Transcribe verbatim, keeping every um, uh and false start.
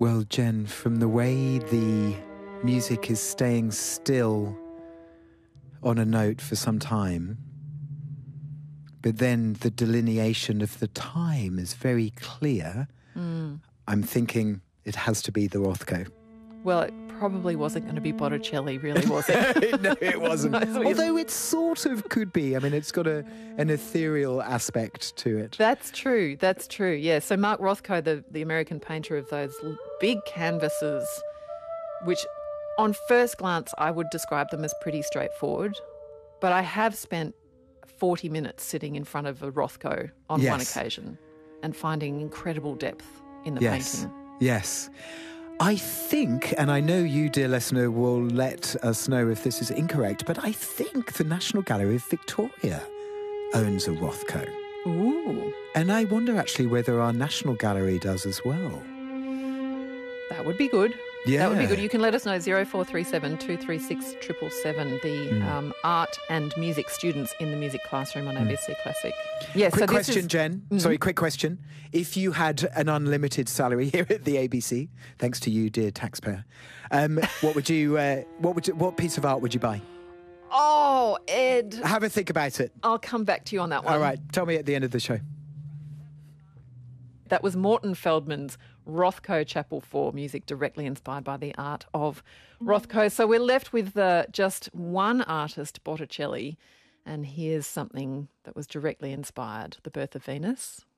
Well, Jen, from the way the music is staying still on a note for some time, but then the delineation of the time is very clear, mm. I'm thinking it has to be the Rothko. Well, it probably wasn't going to be Botticelli, really, was it? No, it wasn't. Although it sort of could be. I mean, it's got a, an ethereal aspect to it. That's true. That's true. Yeah. So Mark Rothko, the, the American painter of those big canvases, which on first glance I would describe them as pretty straightforward, but I have spent forty minutes sitting in front of a Rothko on yes. one occasion and finding incredible depth in the yes. painting. Yes. I think, and I know you, dear listener, will let us know if this is incorrect, but I think the National Gallery of Victoria owns a Rothko. Ooh. And I wonder actually whether our National Gallery does as well. That would be good. Yeah. That would be good. You can let us know, zero four three seven, two three six, seven seven seven, the mm. um, art and music students in the music classroom on A B C mm. Classic. Yes. Quick so question, is... Jen. Mm-hmm. Sorry, quick question. If you had an unlimited salary here at the A B C, thanks to you, dear taxpayer, um, what would you, uh, what would you, what piece of art would you buy? Oh, Ed. Have a think about it. I'll come back to you on that one. All right. Tell me at the end of the show. That was Morton Feldman's Rothko Chapel four, music directly inspired by the art of Rothko. So we're left with uh, just one artist, Botticelli, and here's something that was directly inspired, The Birth of Venus.